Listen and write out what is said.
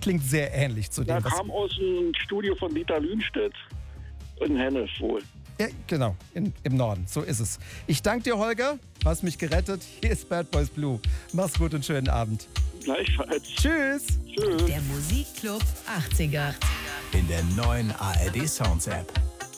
klingt sehr ähnlich zu dem, Der kam aus dem Studio von Dieter Lühnstedt in Hennef wohl. Ja, genau, im Norden, so ist es. Ich danke dir, Holger, hast mich gerettet. Hier ist Bad Boys Blue. Mach's gut und schönen Abend. Gleichfalls. Tschüss. Tschüss. Der Musikclub 80er. In der neuen ARD Sounds App.